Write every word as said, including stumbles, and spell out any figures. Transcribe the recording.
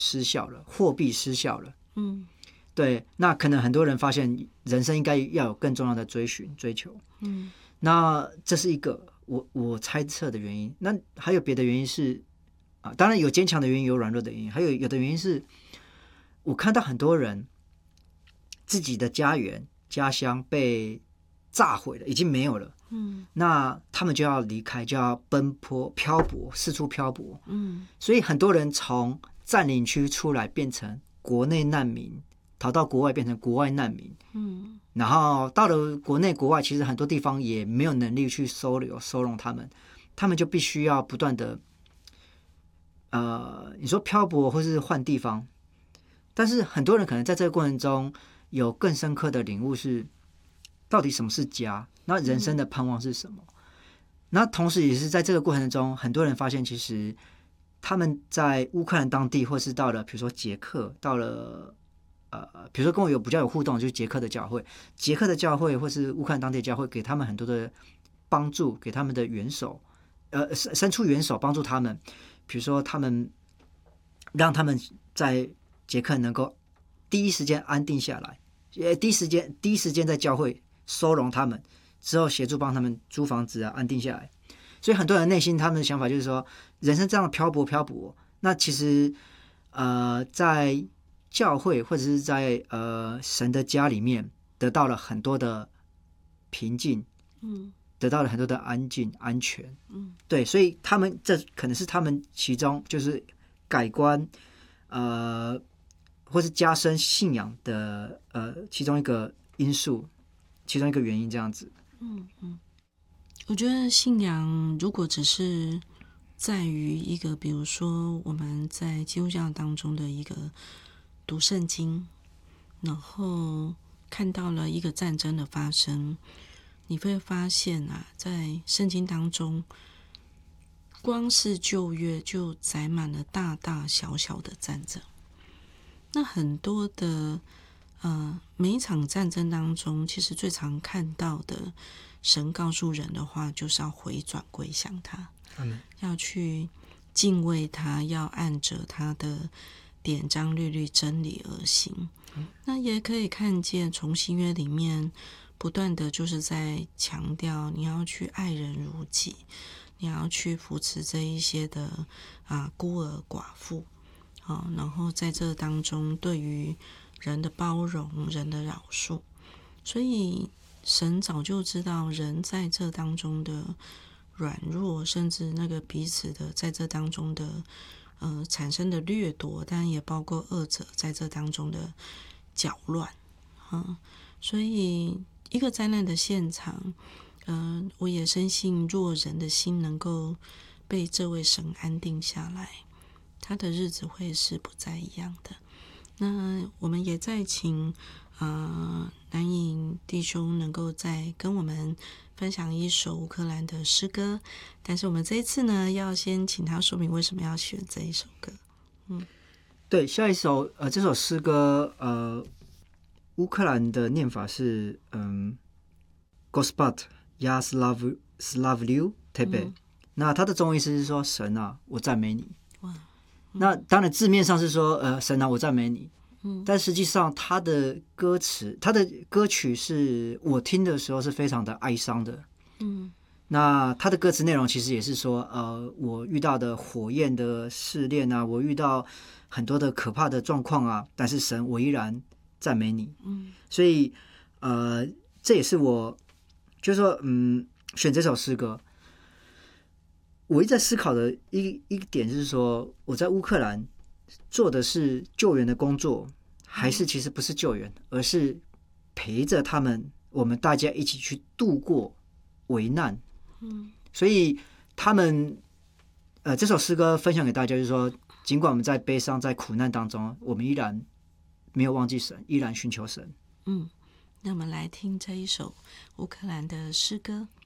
失效了，货币失效了。 嗯， 对，那可能很多人发现人生应该要有更重要的追寻追求。 嗯， 那这是一个我我猜测的原因。那还有别的原因是啊，当然有坚强的原因，有软弱的原因，还有有的原因是我看到很多人自己的家园家乡被炸毁了，已经没有了。 嗯， 那他们就要离开，就要奔波漂泊，四处漂泊。 嗯， 所以很多人从占领区出来变成国内难民，逃到国外变成国外难民。 嗯， 然后到了国内国外，其实很多地方也没有能力去收留收容他们，他们就必须要不断的呃，你说漂泊或是换地方。但是很多人可能在这个过程中有更深刻的领悟是，到底什么是家？那人生的盼望是什么？嗯、那同时也是在这个过程中，很多人发现，其实他们在乌克兰当地，或是到了比如说捷克，到了呃，比如说跟我有比较有互动，就是捷克的教会，捷克的教会或是乌克兰当地的教会，给他们很多的帮助，给他们的援手，呃，伸出援手帮助他们。比如说，他们让他们在捷克能够第一时间安定下来，呃，第一时间第一时间在教会收容他们，之后协助帮他们租房子啊，安定下来。所以很多人内心他们的想法就是说，人生这样漂泊漂泊，那其实呃，在教会或者是在呃神的家里面得到了很多的平静， 嗯， 得到了很多的安静安全。 嗯， 对，所以他们这可能是他们其中就是改观呃或是加深信仰的呃其中一个因素，其中一个原因这样子。 嗯，嗯，我觉得信仰如果只是在于一个，比如说我们在基督教当中的一个读圣经，然后看到了一个战争的发生，你会发现啊，在圣经当中，光是旧约就载满了大大小小的战争。那很多的呃，每一场战争当中，其实最常看到的，神告诉人的话，就是要回转归向他， 嗯， 要去敬畏他，要按着他的典章律律真理而行。嗯、那也可以看见，从新约里面不断的就是在强调，你要去爱人如己，你要去扶持这一些的啊孤儿寡妇。好，然后在这当中，对于人的包容，人的饶恕，所以神早就知道人在这当中的软弱，甚至那个彼此的在这当中的呃产生的掠夺，但也包括恶者在这当中的搅乱啊。所以一个灾难的现场，呃，我也深信，若人的心能够被这位神安定下来，他的日子会是不再一样的。那我们也在请呃南颖弟兄能够再跟我们分享一首乌克兰的诗歌，但是我们这一次呢，要先请他说明为什么要选这一首歌。嗯， 对，下一首呃这首诗歌呃乌克兰的念法是嗯 Gospod ya slav slavlyu tebe，嗯、那它的中文意思是说神啊，我赞美你。哇，嗯、那当然字面上是说呃神啊，我赞美你。嗯，但实际上他的歌词，他的歌曲是我听的时候是非常的哀伤的。嗯，那他的歌词内容其实也是说，呃，我遇到的火焰的试炼啊，我遇到很多的可怕的状况啊，但是神，我依然赞美你。嗯，所以呃，这也是我就是说，嗯，选这首诗歌，我一直在思考的一一点就是说，我在乌克兰做的是救援的工作，还是其实不是救援，而是陪着他们，我们大家一起去度过危难。嗯，所以他们呃这首诗歌分享给大家，就是说，尽管我们在悲伤、在苦难当中，我们依然没有忘记神，依然寻求神。 嗯，那我们来听这一首乌克兰的诗歌。